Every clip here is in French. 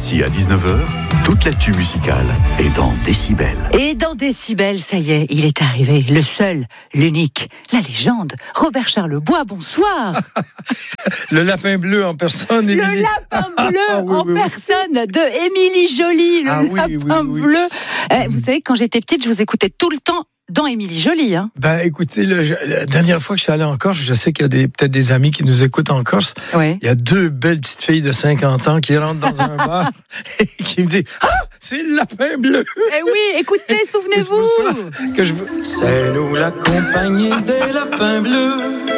midi à 19h, toute l'actu musicale est dans Décibel. Et dans Décibel, ça y est, il est arrivé, le seul, l'unique, la légende, Robert Charlebois, bonsoir. Le lapin bleu en personne, Émilie. Le lapin bleu en personne de Émilie Joly, le lapin bleu. Vous savez, quand j'étais petite, je vous écoutais tout le temps dans Émilie Joly. Hein. Ben, écoutez, la dernière fois que je suis allé en Corse, je sais qu'il y a peut-être des amis qui nous écoutent en Corse. Oui. Il y a deux belles petites filles de 50 ans qui rentrent dans un bar et qui me disent « Ah, c'est le lapin bleu! » Eh oui, écoutez, souvenez-vous. C'est pour ça que je veux... C'est nous la compagnie des lapins bleus,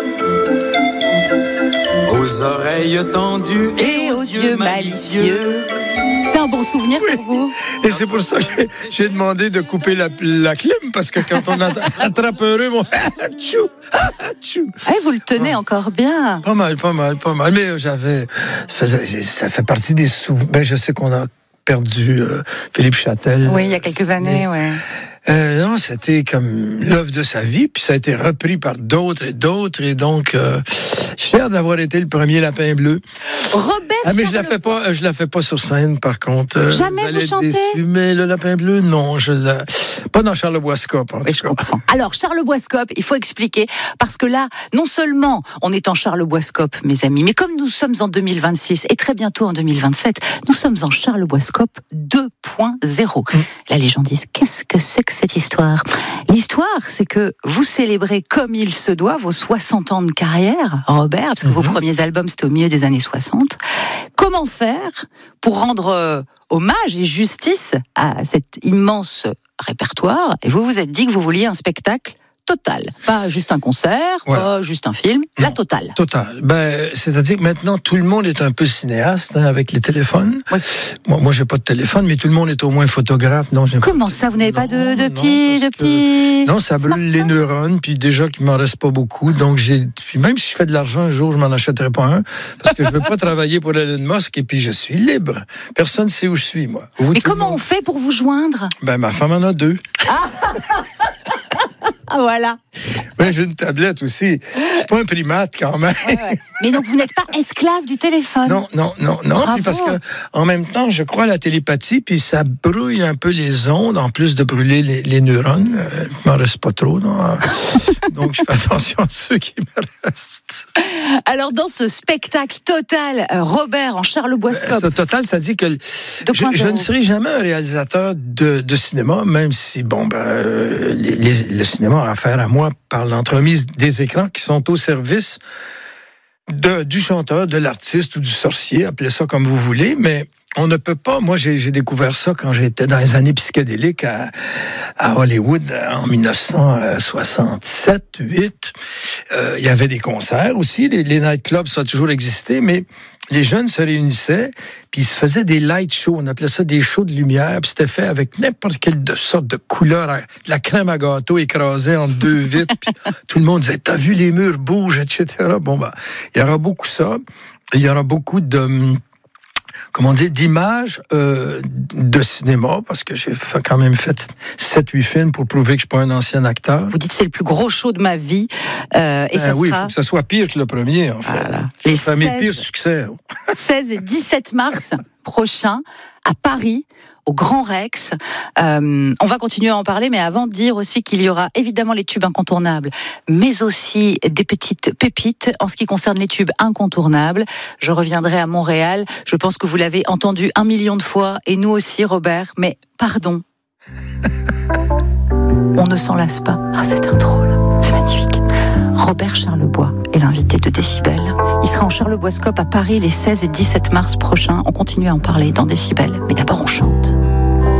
aux oreilles tendues et aux yeux malicieux. C'est un bon souvenir pour vous. Et c'est pour ça que j'ai demandé de couper la clim, parce que quand on attrape un rhume, on fait « Atchou! Atchou! » Vous le tenez encore bien. Pas mal. Mais ça fait partie des souvenirs. Ben, je sais qu'on a perdu Philippe Châtel. Oui, il y a quelques années, ouais. Non, c'était comme l'œuvre de sa vie, puis ça a été repris par d'autres, et donc je suis fier d'avoir été le premier lapin bleu. Robert mais je la fais pas sur scène, par contre. Jamais vous chantez? Déçus, mais le lapin bleu, non, pas dans Charlebois-Scope. Oui, je comprends. Alors, Charlebois-Scope, il faut expliquer, parce que là, non seulement on est en Charlebois-Scope, mes amis, mais comme nous sommes en 2026 et très bientôt en 2027, nous sommes en Charlebois-Scope 2.0. La légende dit, qu'est-ce que c'est que cette histoire? L'histoire, c'est que vous célébrez comme il se doit vos 60 ans de carrière, Robert, parce que vos premiers albums, c'était au milieu des années 60. Comment faire pour rendre hommage et justice à cet immense répertoire? Et vous vous êtes dit que vous vouliez un spectacle total, pas juste un concert, pas juste un film, non, la totale. Total. Ben, c'est-à-dire que maintenant tout le monde est un peu cinéaste avec les téléphones. Oui. Moi, j'ai pas de téléphone, mais tout le monde est au moins photographe. Non, comment ça, vous n'avez pas de petits Non, ça brûle les neurones, puis déjà qu'il m'en reste pas beaucoup, donc puis même si je fais de l'argent un jour, je m'en achèterai pas un, parce que je veux pas travailler pour Elon Musk, et puis je suis libre. Personne sait où je suis, moi. Mais comment on fait pour vous joindre? Ben, ma femme en a 2. Ah, voilà. Ouais, j'ai une tablette aussi. Je suis pas un primate quand même. Ouais. Mais donc vous n'êtes pas esclave du téléphone. Non. Puis parce que en même temps, je crois à la télépathie, puis ça brouille un peu les ondes, en plus de brûler les neurones. Il m'en reste pas trop, non. Donc je fais attention à ceux qui me restent. Alors dans ce spectacle total, Robert en Charlebois-Scope. Ce total, ça dit que je ne serai jamais un réalisateur de cinéma, même si le cinéma a affaire à moi par l'entremise des écrans qui sont au service du chanteur, de l'artiste ou du sorcier, appelez ça comme vous voulez, mais on ne peut pas. Moi, j'ai découvert ça quand j'étais dans les années psychédéliques à Hollywood en 1967-8. Il y avait des concerts aussi. Les nightclubs, ça a toujours existé, mais les jeunes se réunissaient, puis ils se faisaient des light shows. On appelait ça des shows de lumière, puis c'était fait avec n'importe quelle sorte de couleur, de la crème à gâteau écrasée entre deux vitres, puis tout le monde disait « T'as vu les murs bougent, etc. » Bon, il y aura beaucoup ça. Il y aura beaucoup d'images de cinéma, parce que j'ai quand même fait 7-8 films pour prouver que je suis pas un ancien acteur. Vous dites c'est le plus gros show de ma vie. Et ça oui, il faut que ça soit pire que le premier, en fait. Voilà. C'est mes pires succès. 16 et 17 mars prochains, à Paris, au Grand Rex. On va continuer à en parler, mais avant de dire aussi qu'il y aura évidemment les tubes incontournables, mais aussi des petites pépites en ce qui concerne les tubes incontournables. Je reviendrai à Montréal. Je pense que vous l'avez entendu 1 million de fois, et nous aussi, Robert. Mais pardon. On ne s'en lasse pas. Ah, cette intro, là. C'est magnifique. Robert Charlebois est l'invité de Décibel. Il sera en Charlebois-Scope à Paris les 16 et 17 mars prochains. On continue à en parler dans Décibel, mais d'abord on chante.